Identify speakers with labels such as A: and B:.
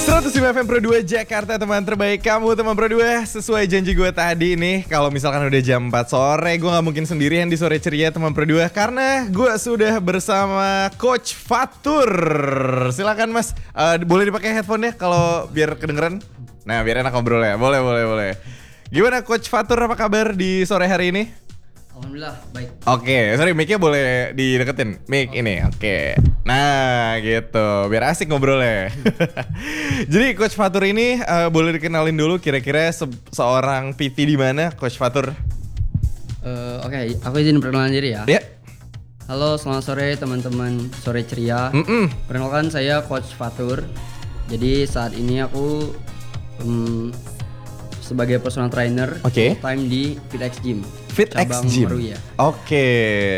A: 105 FM Pro 2 Jakarta, teman terbaik kamu, teman Pro 2. Sesuai janji gue tadi nih, kalau misalkan udah jam 4 sore, gue gak mungkin sendirian di Sore Ceria, teman Pro 2. Karena gue sudah bersama Coach Fatur. Silakan Mas, boleh dipakai headphone-nya kalau biar kedengeran. Nah, biar enak ngobrol ya, boleh. Gimana Coach Fatur, apa kabar di sore hari ini?
B: Alhamdulillah, baik.
A: Oke, sorry, mic-nya boleh dideketin. Mic ini, oke. Nah, gitu. Biar asik ngobrolnya. Jadi Coach Fatur ini boleh dikenalin dulu kira-kira seorang PT di mana, Coach Fatur?
B: Oke, aku izin perkenalan diri ya.
A: Ya.
B: Halo, selamat sore teman-teman Sore Ceria. Perkenalkan saya Coach Fatur. Jadi saat ini aku sebagai personal trainer
A: Oke.
B: full time di FitX Gym.
A: FitX
B: cabang
A: Gym.
B: Meruya.
A: Oke.